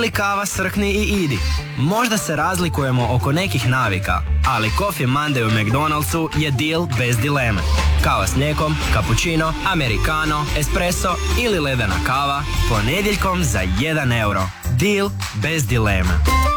Ali kava srkni i idi. Možda se razlikujemo oko nekih navika, ali Coffee Monday u McDonald'su je deal bez dileme. Kava s mlijekom, cappuccino, americano, espresso ili ledena kava ponedjeljkom za 1 euro. Deal bez dileme.